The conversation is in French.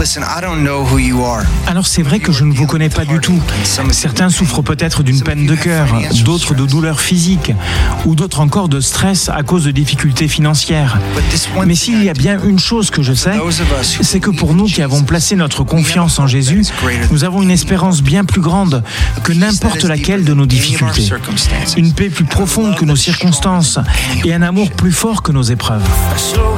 Alors c'est vrai que je ne vous connais pas du tout. Certains souffrent peut-être d'une peine de cœur, d'autres de douleurs physiques, ou d'autres encore de stress à cause de difficultés financières. Mais s'il y a bien une chose que je sais, c'est que pour nous qui avons placé notre confiance en Jésus, nous avons une espérance bien plus grande que n'importe laquelle de nos difficultés. Une paix plus profonde que nos circonstances et un amour plus fort que nos épreuves.